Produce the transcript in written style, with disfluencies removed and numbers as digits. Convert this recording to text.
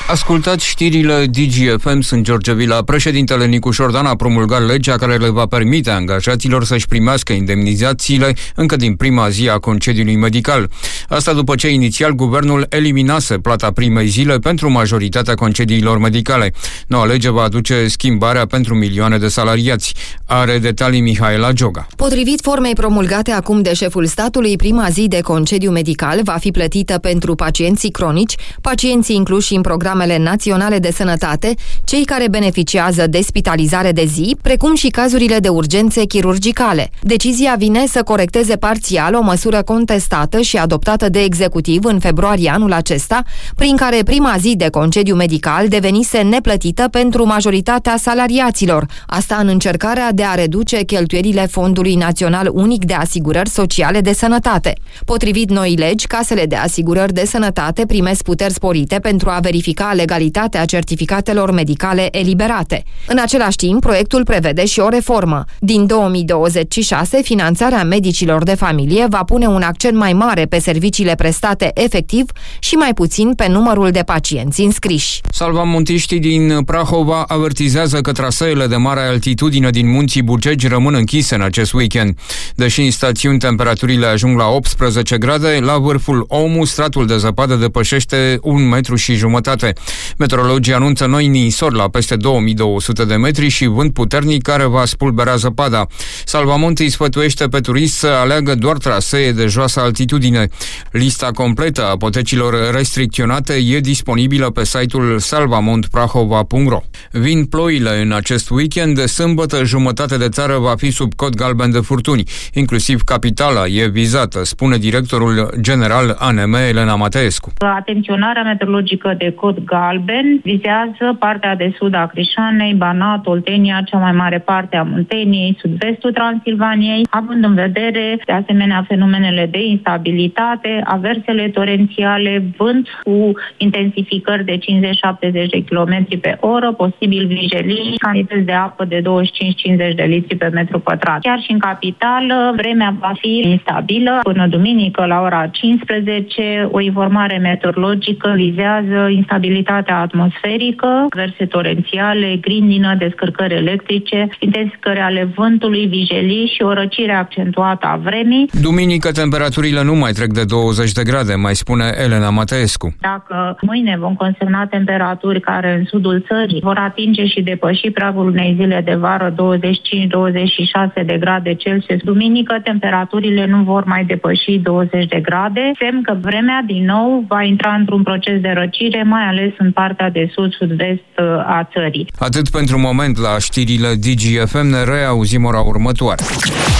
Ascultați știrile DGFM, sunt George Vila. Președintele Nicu Șordan a promulgat legea care le va permite angajaților să-și primească indemnizațiile încă din prima zi a concediului medical. Asta după ce inițial guvernul eliminase plata primei zile pentru majoritatea concediilor medicale. Noua lege va aduce schimbarea pentru milioane de salariați. Are detalii Mihaela Gioga. Potrivit formei promulgate acum de șeful statului, prima zi de concediu medical va fi plătită pentru pacienții cronici, pacienții incluși în programele naționale de sănătate, cei care beneficiază de spitalizare de zi, precum și cazurile de urgențe chirurgicale. Decizia vine să corecteze parțial o măsură contestată și adoptată de executiv în februarie anul acesta, prin care prima zi de concediu medical devenise neplătită pentru majoritatea salariaților, asta în încercarea de a reduce cheltuielile Fondului Național Unic de Asigurări Sociale de Sănătate. Potrivit noii legi, casele de asigurări de sănătate primesc puteri sporite pentru a verifica legalitatea certificatelor medicale eliberate. În același timp, proiectul prevede și o reformă. Din 2026, finanțarea medicilor de familie va pune un accent mai mare pe serviciile prestate efectiv și mai puțin pe numărul de pacienți înscriși. Salvamontiștii din Prahova avertizează că traseele de mare altitudine din munții Bucegi rămân închise în acest weekend. Deși în stațiuni temperaturile ajung la 18 grade, la vârful Omu stratul de zăpadă depășește 1,5 metri. Meteorologii anunță noi ninsori la peste 2200 de metri și vânt puternic care va spulbera zăpada. Salvamonte îi sfătuiește pe turiști să aleagă doar trasee de joasă altitudine. Lista completă a potecilor restricționate e disponibilă pe site-ul salvamontprahova.ro. Vin ploile în acest weekend. De sâmbătă, jumătate de țară va fi sub cod galben de furtuni. Inclusiv capitala e vizată, spune directorul general ANM, Elena Mateescu. Atenționarea meteorologică de cod galben vizează partea de sud a Crișanei, Banat, Oltenia, cea mai mare parte a Munteniei, sud-vestul Transilvaniei, având în vedere de asemenea fenomenele de instabilitate, aversele torențiale, vânt cu intensificări de 50-70 de km pe oră, posibil vijelii, cantități de apă de 25-50 de litri pe metru pătrat. Chiar și în capitală, vremea va fi instabilă. Până duminică, la ora 15, o informare meteorologică vizează instabilitatea atmosferică, verse torențiale, grindină, descărcări electrice, intensificări ale vântului, vijelii și o răcire accentuată a vremii. Duminică temperaturile nu mai trec de 20 de grade, mai spune Elena Mateescu. Dacă mâine vom consemna temperaturi care în sudul țării vor atinge și depăși pragul unei zile de vară 25-26 de grade Celsius, duminică temperaturile nu vor mai depăși 20 de grade, semn că vremea din nou va intra într-un proces de răcire, mai ales în partea de sud-sud-vest a țării. Atât pentru moment la știrile DGFM, ne reauzim ora următoare.